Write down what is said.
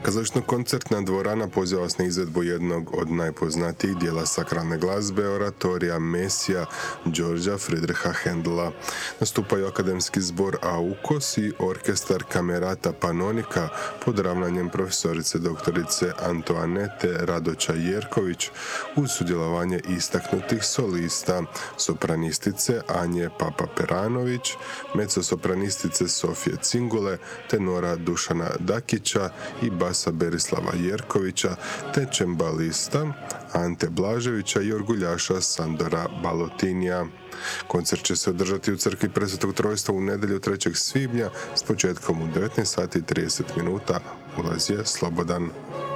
Kazališno-koncertna dvorana poziva vas na izvedbu jednog od najpoznatijih dijela sakralne glazbe, oratorija Mesija Georgea Friedricha Händela. Nastupaju akademski zbor Aukos i orkestar Camerata Panonika pod ravnanjem profesorice doktorice Antoanete Radoća-Jerković uz sudjelovanje istaknutih solista, sopranistice Anje Papa-Peranović, mezzosopranistice Sofije Cingule, tenora Dušana Dakića i basa Berislava Jerkovića, te čembalista Ante Blaževića i orguljaša Sandora Balotinija. Koncert će se održati u crkvi Presvetog Trojstva u nedjelju 3. svibnja s početkom u 19:30 sati. Ulaz je slobodan.